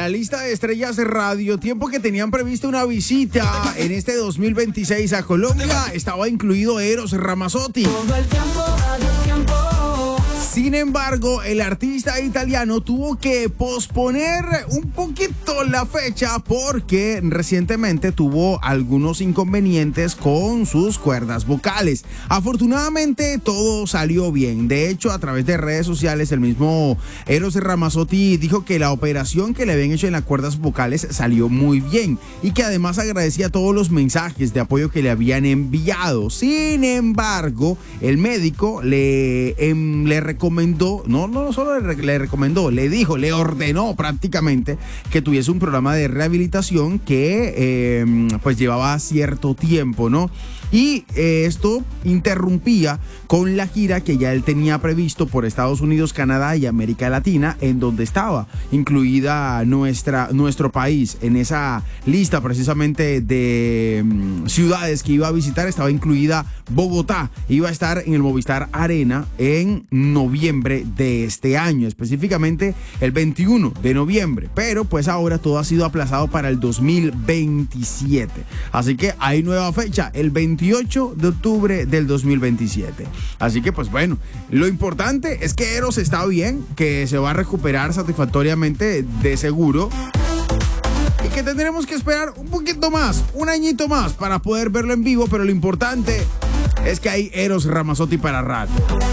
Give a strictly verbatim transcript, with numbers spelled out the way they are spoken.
lista de estrellas de radio, tiempo que tenían previsto una visita en este dos mil veintiséis a Colombia, estaba incluido Eros Ramazzotti. Todo el tiempo, todo el tiempo. Sin embargo, el artista italiano tuvo que posponer un poquito la fecha porque recientemente tuvo algunos inconvenientes con sus cuerdas vocales. Afortunadamente todo salió bien. De hecho, a través de redes sociales, el mismo Eros Ramazzotti dijo que la operación que le habían hecho en las cuerdas vocales salió muy bien y que además agradecía todos los mensajes de apoyo que le habían enviado. Sin embargo, el médico le, em, le recomendó recomendó, no, no solo le, le recomendó, le dijo, le ordenó prácticamente que tuviese un programa de rehabilitación que eh, pues llevaba cierto tiempo, ¿no? Y eh, esto interrumpía con la gira que ya él tenía previsto por Estados Unidos, Canadá y América Latina, en donde estaba incluida nuestra, nuestro país. En esa lista precisamente de um, ciudades que iba a visitar estaba incluida Bogotá. Iba a estar en el Movistar Arena en noviembre de este año, específicamente el veintiuno de noviembre. Pero pues ahora todo ha sido aplazado para el dos mil veintisiete. Así que hay nueva fecha, el veintiocho de octubre del dos mil veintisiete. Así que pues bueno, lo importante es que Eros está bien, que se va a recuperar satisfactoriamente de seguro y que tendremos que esperar un poquito más, un añito más para poder verlo en vivo, pero lo importante es que hay Eros Ramazzotti para rato.